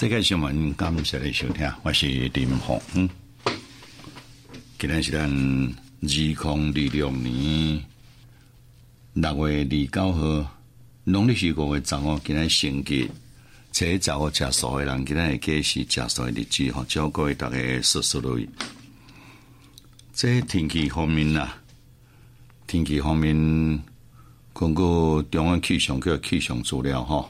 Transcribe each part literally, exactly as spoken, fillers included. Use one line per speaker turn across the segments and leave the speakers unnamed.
世界新闻，感谢你收听，我是林鸿。嗯，今天是咱二零二六年六月二九号，农历是五月十五，今天星期，初十五吃素的人，今天会计是吃素的日子吼，祝各位大家事事如意。这天气方面啊，天气方面，根据中央气象局气象资料吼。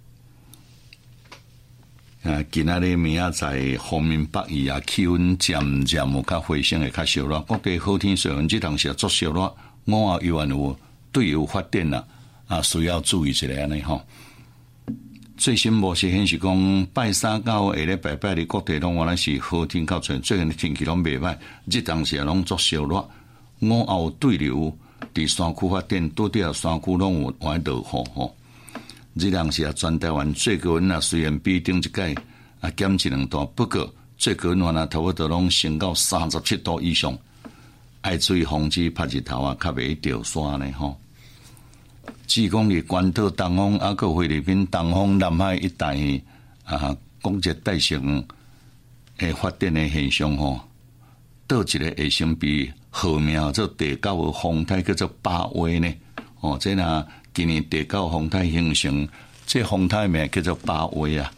啊，今仔日明仔载方面北移啊，气温渐渐有较回升的较小热，各地好天水文这当时作小热，午后又有对有发展啦，啊，需要注意一下安尼吼。最新模式显示讲，拜三到下礼拜拜日各地拢原来是好天较全，最近的天气拢袂歹，这当时拢作小热，午后对流伫山区发展，拄着山区拢有往落雨吼。这当时啊，全台湾最高温啊，虽然比顶一届啊减一两度，不过最高温啊，差不多拢升到三十七度以上。爱注意防止晒日头啊，较袂掉山呢吼。只讲伫关岛、东方啊，个菲律宾、东方、南海一带啊，广热带性诶发展诶现象吼，倒一个会先比号名做第九个风台叫做八威呢？哦，这若今年第九风台形成，这风台名叫做八威啊。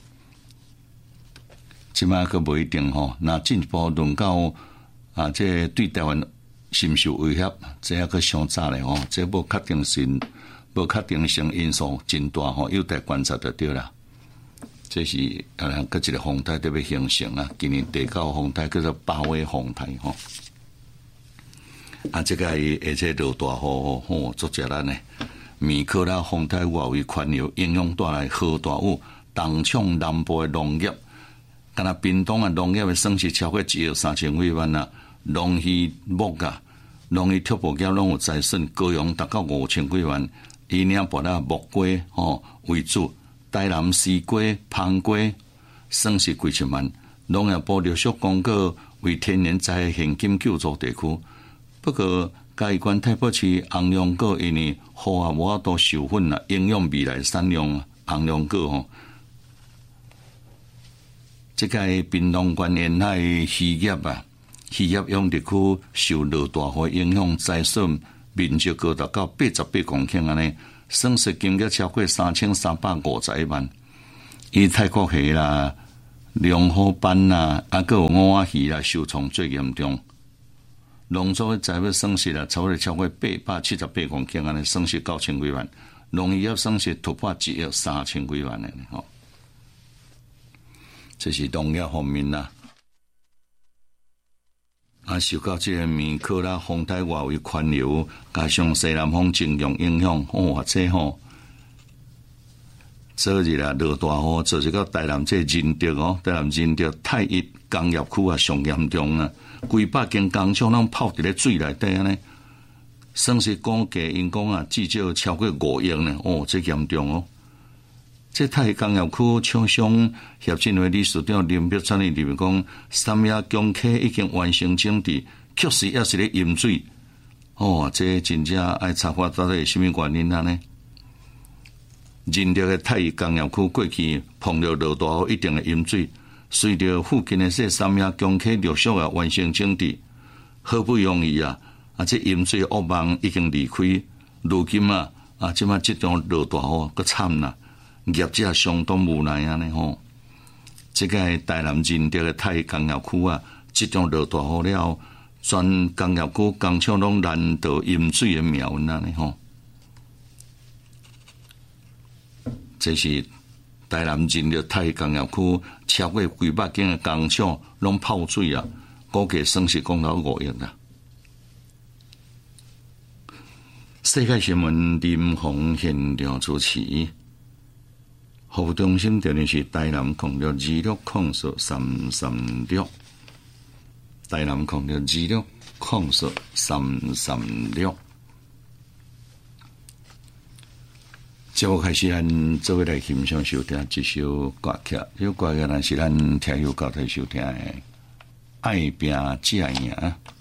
即摆佫无一定吼，那进一步论到啊，这对台湾是毋是威胁，这还佫伤早咧吼，这无确定性，无确定性因素真大吼，有待观察就对啦。这是啊，佫一个风台特别形成啊，今年第九风台叫做八威风台吼。啊，这个而且落大雨吼，吼足热咱呢。米克拉风台外围环流影响带来豪大雨，东冲南部的农业，敢若屏东啊农业的损失超过一亿三千几万啊，农渔牧啊，农渔畜牧业拢有财损，高雄达到五千几万，伊领博啦木龟吼为主，台南西龟、芳龟损失几千万，农业部陆续公告为天然灾害现金救助地区，不过。嘉义县太保市红龙果因为雨啊无法度授粉啦，影响未来产量红龙果吼。即个屏东县沿海渔业啊，渔业用地区受落大雨影响，灾损面积高达到八十八公顷安尼，损失金额超过三千三百五十一万。以泰国虾啦、龙虎斑啦，啊，还有五仔鱼啦，受创最严重。农作的财物损失啊，超过超过八百七十八公顷安尼，损失九千几万；农渔业损失突破一亿三千几万呢吼。这是农业方面啦。啊，受到这个米克拉风台外围环流，加上西南风增强影响，哇，这吼，昨日啊落大雨，做一个台南这仁德哦，台南仁德太一工业区啊上严重啊。几百间工厂拢泡伫咧水内底安尼，损失估计因讲啊，至少超过五亿呢。哦，这严重哦！这太工业区厂商协进会理事长林碧川认为讲，三亚江溪已经完成整治，确实也是咧淹水。哦，这真正爱查发到底是甚物原因啊呢？仁德的太工业区过去碰到落大雨一定会淹水。随着附近的这三亚江溪陆续啊完成整治，好不容易啊，啊这淹水恶梦已经离开，如今啊啊即马即种落大雨搁惨啦，业者相当无奈啊呢吼。这个台南仁德的太工业区啊，即种落大雨了，全工业区工厂拢难得淹水的苗啊呢吼。这是。台南仁德太工业区超过几百间的工厂拢泡水啊，估计损失讲到五亿啦。世界新闻林鸿现场主持，服务中心调的是台南空调二六控诉三三六，台南空调二六控诉三三六。节目开始，咱做伙来欣赏收听一首歌曲。这首歌曲呢是咱听友交替收听的《爱拼才赢》。